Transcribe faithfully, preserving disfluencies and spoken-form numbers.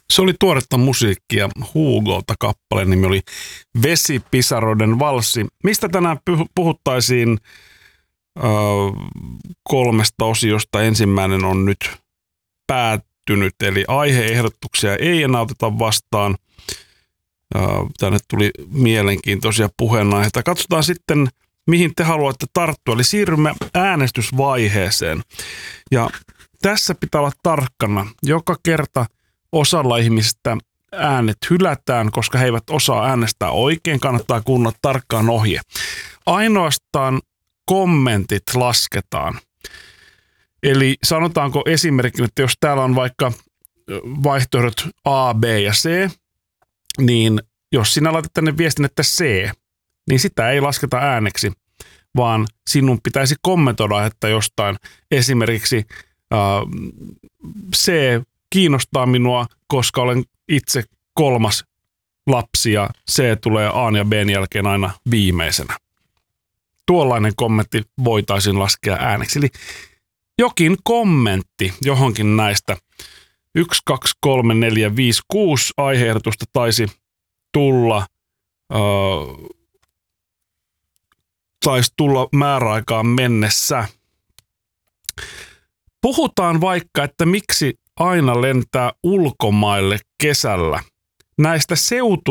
Se oli tuoretta musiikkia. Hugolta kappaleen nimi oli Vesipisaroiden valssi. Mistä tänään puhuttaisiin äh, kolmesta osiosta? Ensimmäinen on nyt päättynyt, eli aiheehdotuksia ei enää oteta vastaan. Äh, tänne tuli mielenkiintoisia puheenaiheita. Katsotaan sitten, mihin te haluatte tarttua. Eli siirrymme äänestysvaiheeseen. Ja tässä pitää olla tarkkana. Joka kerta osalla ihmisistä äänet hylätään, koska he eivät osaa äänestää oikein. Kannattaa kuunnella tarkkaan ohje. Ainoastaan kommentit lasketaan. Eli sanotaanko esimerkkinä, että jos täällä on vaikka vaihtoehdot A, B ja C, niin jos sinä laitat tänne viestin, että C, niin sitä ei lasketa ääneksi, vaan sinun pitäisi kommentoida, että jostain esimerkiksi äh, C kiinnostaa minua, koska olen itse kolmas lapsi ja C tulee A ja B jälkeen aina viimeisenä. Tuollainen kommentti voitaisiin laskea ääneksi. Eli jokin kommentti johonkin näistä yksi, kaksi, kolme, neljä, viisi, kuusi aiheehdotusta taisi tulla, äh, taisi tulla määräaikaan mennessä. Puhutaan vaikka, että miksi aina lentää ulkomaille kesällä. Näistä seutu